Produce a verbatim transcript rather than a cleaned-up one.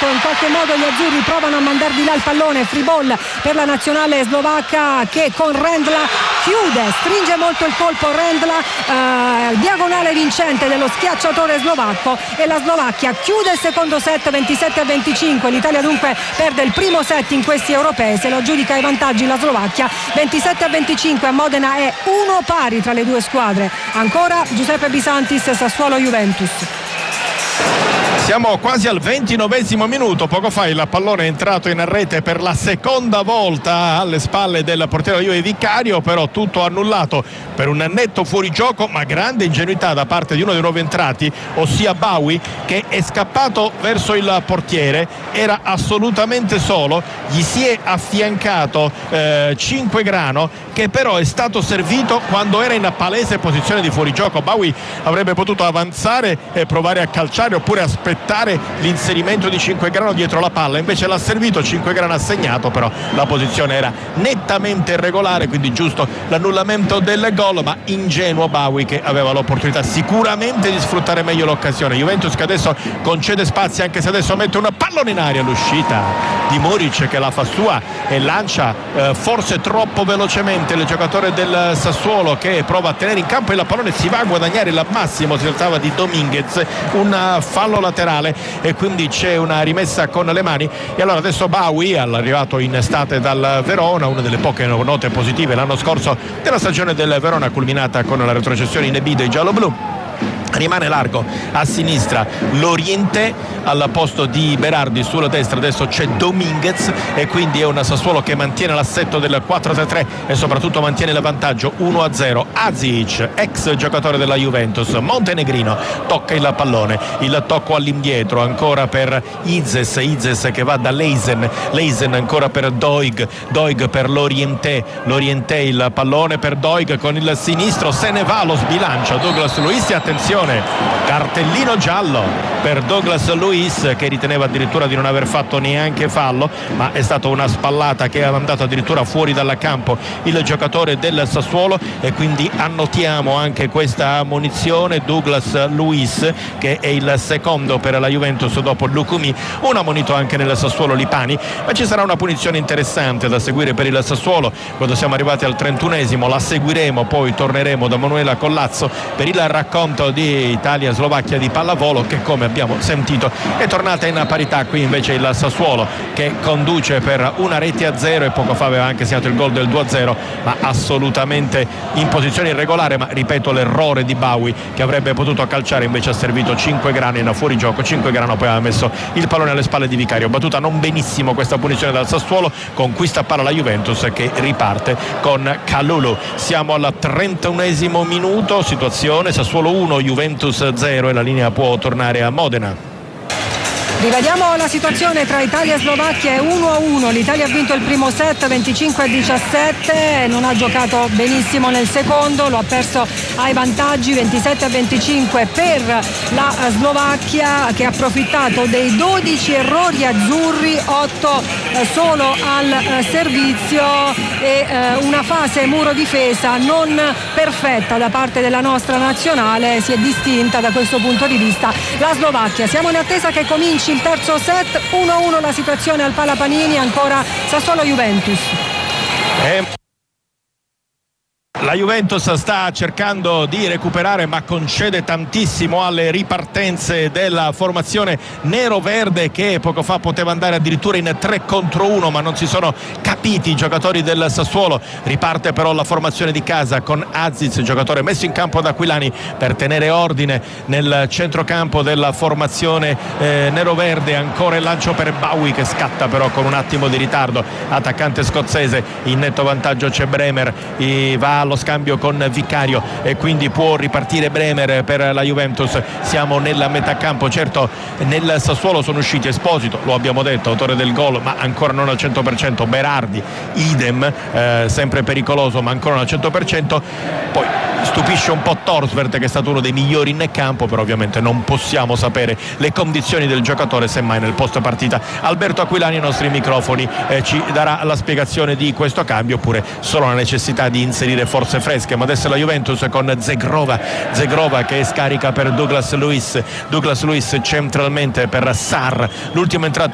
campo. In qualche modo gli azzurri provano a mandar di là il pallone, free ball per la nazionale slovacca che con Rendla chiude, stringe molto il colpo Rendla, eh, diagonale vincente dello schiacciatore slovacco, e la Slovacchia chiude il secondo set ventisette a venticinque. L'Italia dunque perde il primo set in questi europei, se lo aggiudica ai vantaggi la Slovacchia. Ventisette a venticinque a Modena, è uno pari tra le due squadre. Ancora Giuseppe Bisantis, Sassuolo Juventus. Siamo quasi al ventinovesimo minuto. Poco fa il pallone è entrato in rete per la seconda volta alle spalle del portiere Juve Vicario, però tutto annullato per un netto fuorigioco, ma grande ingenuità da parte di uno dei nuovi entrati, ossia Bawi, che è scappato verso il portiere, era assolutamente solo, gli si è affiancato eh, Cinquegrano, che però è stato servito quando era in palese posizione di fuorigioco. Bawi avrebbe potuto avanzare e provare a calciare, oppure aspettare l'inserimento di Cinquegrano dietro la palla, invece l'ha servito, Cinquegrano ha segnato, però la posizione era nettamente irregolare, quindi giusto l'annullamento del gol, ma ingenuo Bawi, che aveva l'opportunità sicuramente di sfruttare meglio l'occasione. Juventus che adesso concede spazi, anche se adesso mette un pallone in aria, l'uscita di Muric che la fa sua e lancia eh, forse troppo velocemente il giocatore del Sassuolo, che prova a tenere in campo il pallone, si va a guadagnare il massimo, si trattava di Dominguez, un fallo laterale e quindi c'è una rimessa con le mani. E allora adesso Bawi, arrivato in estate dal Verona, una delle poche note positive l'anno scorso della stagione del Verona, culminata con la retrocessione in B dei gialloblu, rimane largo a sinistra Loriente al posto di Berardi, sulla destra adesso c'è Dominguez, e quindi è un Sassuolo che mantiene l'assetto del quattro tre tre e soprattutto mantiene il vantaggio uno a zero. Azic, ex giocatore della Juventus, montenegrino, tocca il pallone, il tocco all'indietro ancora per Izes, Izes che va da Leisen, Leisen ancora per Doig, Doig per Loriente, Loriente il pallone per Doig con il sinistro, se ne va, lo sbilancia Douglas Luiz. Attenzione, cartellino giallo per Douglas Luiz, che riteneva addirittura di non aver fatto neanche fallo, ma è stata una spallata che ha mandato addirittura fuori dal campo il giocatore del Sassuolo, e quindi annotiamo anche questa ammonizione. Douglas Luiz, che è il secondo per la Juventus dopo Lucumi, un ammonito anche nel Sassuolo Lipani, ma ci sarà una punizione interessante da seguire per il Sassuolo quando siamo arrivati al trentunesimo, la seguiremo, poi torneremo da Manuela Collazzo per il racconto di Italia-Slovacchia di pallavolo, che come abbiamo sentito è tornata in parità. Qui invece il Sassuolo che conduce per una rete a zero, e poco fa aveva anche segnato il gol del due a zero, ma assolutamente in posizione irregolare. Ma ripeto, l'errore di Bawi, che avrebbe potuto calciare, invece ha servito Cinquegrano in fuorigioco. Cinquegrano poi aveva messo il pallone alle spalle di Vicario. Battuta non benissimo questa punizione dal Sassuolo, conquista palla la Juventus che riparte con Kalulu. Siamo al trentunesimo minuto, situazione Sassuolo uno Juventus zero, e la linea può tornare a Modena. Rivediamo la situazione tra Italia e Slovacchia, è uno a uno. L'Italia ha vinto il primo set venticinque a diciassette, non ha giocato benissimo nel secondo, lo ha perso ai vantaggi ventisette a venticinque per la Slovacchia, che ha approfittato dei dodici errori azzurri, otto eh, solo al eh, servizio, e eh, una fase muro difesa non perfetta da parte della nostra nazionale. Si è distinta da questo punto di vista la Slovacchia. Siamo in attesa che cominci il terzo set. Uno a uno la situazione al Palapanini, ancora Sassuolo Juventus. Eh. La Juventus sta cercando di recuperare, ma concede tantissimo alle ripartenze della formazione nero-verde, che poco fa poteva andare addirittura in tre contro uno, ma non si sono capiti i giocatori del Sassuolo. Riparte però la formazione di casa con Aziz, giocatore messo in campo da Aquilani per tenere ordine nel centrocampo della formazione eh, nero-verde. Ancora il lancio per Bawi, che scatta però con un attimo di ritardo, attaccante scozzese. In netto vantaggio c'è Bremer, e va allo scambio con Vicario, e quindi può ripartire Bremer per la Juventus. Siamo nella metà campo. Certo, nel Sassuolo sono usciti Esposito, lo abbiamo detto, autore del gol, ma ancora non al cento per cento. Berardi idem, eh, sempre pericoloso ma ancora non al cento per cento. Poi stupisce un po' Torsvert, che è stato uno dei migliori in campo, però ovviamente non possiamo sapere le condizioni del giocatore, semmai nel post partita. Alberto Aquilani ai nostri microfoni eh, ci darà la spiegazione di questo cambio, oppure solo la necessità di inserire forze fresche. Ma adesso la Juventus con Zegrova, Zegrova che scarica per Douglas Luiz, Douglas Luiz centralmente per Sarr, l'ultimo entrato